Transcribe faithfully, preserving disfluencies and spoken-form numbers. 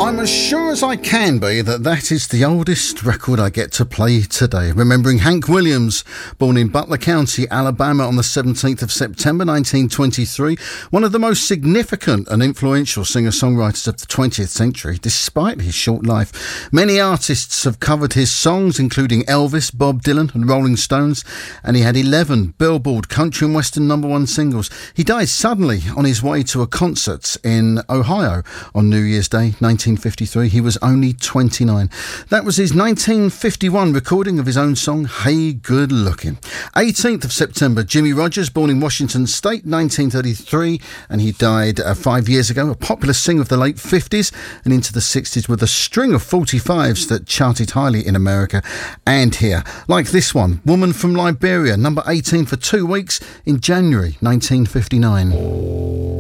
I'm as sure as I can be that that is the oldest record I get to play today. Remembering Hank Williams, born in Butler County, Alabama on the seventeenth of September nineteen twenty-three, one of the most significant and influential singer-songwriters of the twentieth century, despite his short life. Many artists have covered his songs, including Elvis, Bob Dylan and Rolling Stones, and he had eleven Billboard country and western number one singles. He died suddenly on his way to a concert in Ohio on New Year's Day nineteen fifty-three. He was only twenty-nine. That was his nineteen fifty-one recording of his own song, Hey Good Looking. eighteenth of September, Jimmie Rodgers, born in Washington State, nineteen thirty-three, and he died uh, five years ago. A popular singer of the late fifties and into the sixties with a string of forty-fives that charted highly in America and here. Like this one, Woman from Liberia, number eighteen for two weeks in January nineteen fifty-nine.